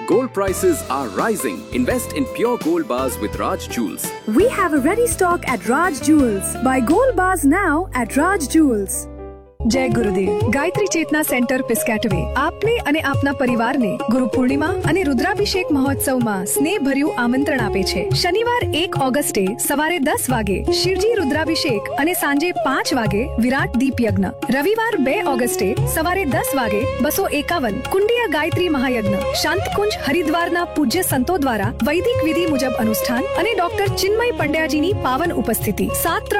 Gold prices are rising. Invest in pure gold bars with Raj Jewels. We have a ready stock at Raj Jewels. Buy gold bars now at Raj Jewels. જય ગુરુદેવ. ગાયત્રી ચેતના centre પિસ્કેટવે આપને અને આપના પરિવારને ગુરુ પૂર્ણિમા અને રુદ્રાભિષેક મહોત્સવમાં સ્નેહભર્યું આમંત્રણ આપે છે. શનિવાર 1 ઓગસ્ટે સવારે 10 વાગે શિવજી રુદ્રાભિષેક અને સાંજે 5 વાગે વિરાટ દીપ યજ્ઞ. રવિવાર 2 ઓગસ્ટે સવારે 10 વાગે 251 કુંડીય ગાયત્રી મહાયજ્ઞ. શાંતકુંજ હરિદ્વારના પૂજ્ય સંતો દ્વારા વૈદિક વિધિ મુજબ અનુષ્ઠાન અને ડોક્ટર ચિન્મય પંડ્યાજીની પાવન ઉપસ્થિતિ.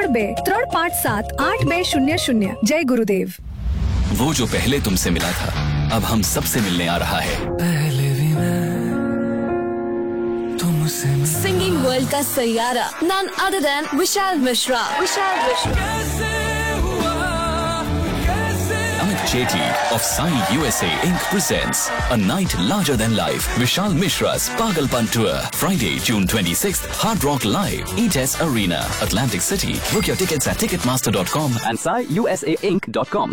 7323578200. જય ગુરુદેવ. वो जो पहले तुमसे मिला था अब हम सबसे मिलने आ रहा है. पहले भी मैं तुमसे Singing world का Saiyaara none other than Vishal Mishra. Amit Jethli of Sai USA Inc. presents a night larger than life. Vishal Mishra's Pagalpan Tour. Friday, June 26th. Hard Rock Live. ETS Arena, Atlantic City. Book your tickets at ticketmaster.com And SaiUSAInc.com.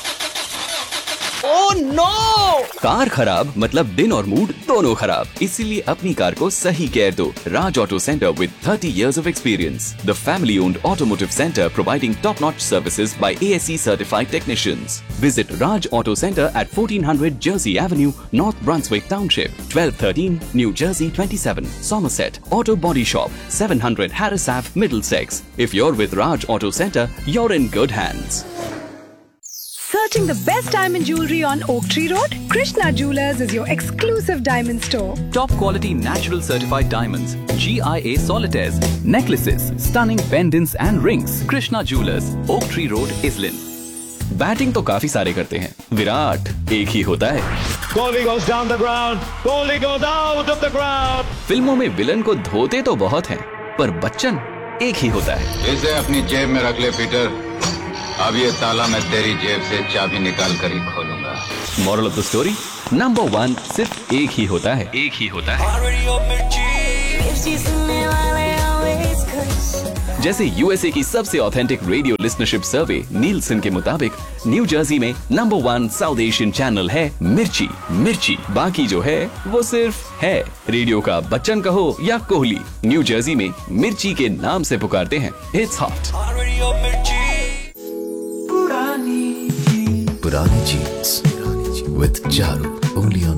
Oh no! Car खराब मतलब दिन और mood दोनों खराब. इसीलिए अपनी car को सही केयर दो. Raj Auto Center with 30 years of experience. The family-owned automotive center providing top-notch services by ASE certified technicians. Visit Raj Auto Center at 1400 Jersey Avenue, North Brunswick Township, 1213 New Jersey 27, Somerset. Auto Body Shop, 700 Harris Ave, Middlesex. If you're with Raj Auto Center, you're in good hands. Searching the best diamond jewelry on Oak Tree Road? Krishna Jewelers is your exclusive diamond store. Top quality natural certified diamonds, GIA solitaires, necklaces, stunning pendants and rings. Krishna Jewelers, Oak Tree Road, Islin. Batting तो काफी सारे करते हैं, विराट एक ही होता है. Kohli goes down the ground. Kohli goes out of the ground. फिल्मों में विलन को धोते तो बहुत हैं, पर बच्चन एक ही होता है. इसे अपनी जेब में रख ले पीटर. अब ये ताला मैं तेरी जेब से चाबी निकाल कर ही खोलूंगा. Moral of the story, number 1 सिर्फ एक ही होता है. एक ही होता है. जैसे यूएसए की सबसे ऑथेंटिक रेडियो लिस्नरशिप सर्वे नीलसन के मुताबिक न्यू जर्सी में नंबर 1 साउथ एशियन चैनल है मिर्ची. मिर्ची बाकी जो है वो सिर्फ है. रेडियो का बच्चन कहो या कोहली, न्यू जर्सी में मिर्ची के नाम से पुकारते हैं. It's hot. पुरानी jeans with Charu only on